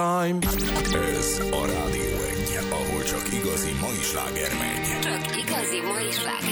Ez a Rádió 1, ahol csak igazi mai sláger megy. Csak igazi mai sláger.